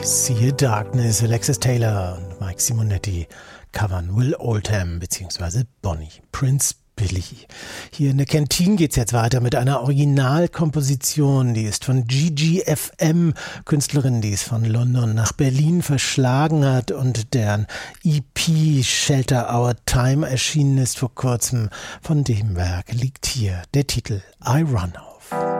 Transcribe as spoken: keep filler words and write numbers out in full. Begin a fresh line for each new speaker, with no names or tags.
Siehe Darkness, Alexis Taylor und Mike Simonetti covern Will Oldham bzw. Bonnie Prince Billy. Hier in der Kantine geht's jetzt weiter mit einer Originalkomposition, die ist von Gigi F M, Künstlerin, die es von London nach Berlin verschlagen hat und deren E P Shelter Our Time erschienen ist vor kurzem. Von dem Werk liegt hier der Titel I Run Off.